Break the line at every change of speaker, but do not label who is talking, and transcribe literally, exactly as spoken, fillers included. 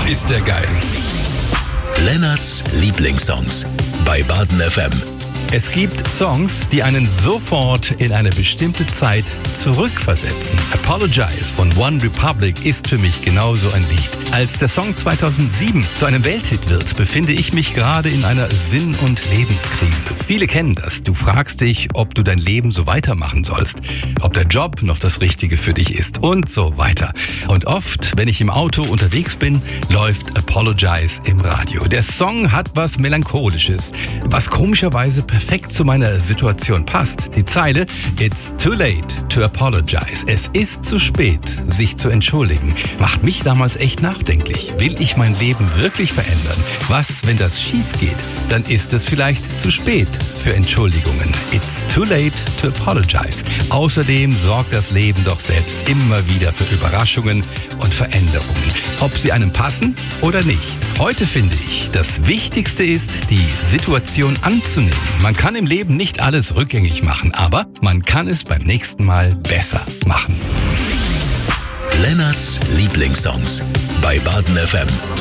ist der geil.
Lennarts Lieblingssongs bei Baden F M.
Es gibt Songs, die einen sofort in eine bestimmte Zeit zurückversetzen. Apologize von One Republic ist für mich genauso ein Lied. Als der Song zweitausendsieben zu einem Welthit wird, befinde ich mich gerade in einer Sinn- und Lebenskrise. Viele kennen das. Du fragst dich, ob du dein Leben so weitermachen sollst, ob der Job noch das Richtige für dich ist und so weiter. Und oft, wenn ich im Auto unterwegs bin, läuft Apologize im Radio. Der Song hat was Melancholisches, was komischerweise perfekt zu meiner Situation passt. Die Zeile "It's too late to apologize", es ist zu spät, sich zu entschuldigen, macht mich damals echt nachdenklich. Will ich mein Leben wirklich verändern? Was, wenn das schief geht? Dann ist es vielleicht zu spät für Entschuldigungen. It's too late to apologize. Außerdem sorgt das Leben doch selbst immer wieder für Überraschungen und Veränderungen, ob sie einem passen oder nicht. Heute finde ich, das Wichtigste ist, die Situation anzunehmen. Man kann im Leben nicht alles rückgängig machen, aber man kann es beim nächsten Mal besser machen.
Lennarts Lieblingssongs bei Baden F M.